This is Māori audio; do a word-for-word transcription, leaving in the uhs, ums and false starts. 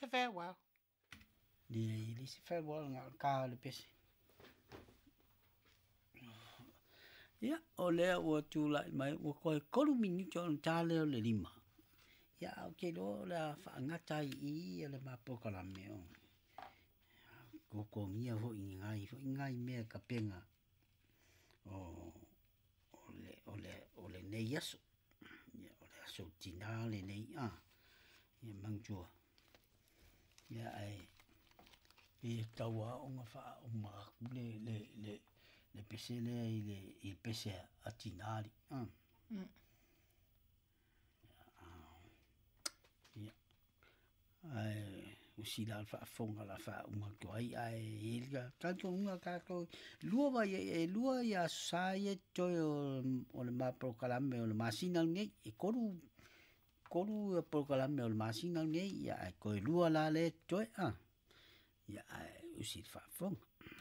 farewell. Ni li se farewell nga ka le pese. Ya, o lea ua tūlai mai, ua koe kolu minuto on tāleo le lima. Ya, o ke lo la whaangata i i le mapokalame o. Koko ngia ho i ngai, ho i ngai mea ka penga. O, o le, o le, o le nei aso. Ya, o le aso tina le nei, ah. Ya, mangtua. Ya, ai. E taua o nga wha o maraku le, le, le, le pese le i le i pese a tinari. Ah. Mm. Ya. Ai usila fa fonga la fa uma ko ai ai ilga tanto unha ka ko lua vai e lua ya sai to o le ma proclame o le masina nei e koru koru proclame o le masina nei ya ko lua la le to ah ya usil fa fonga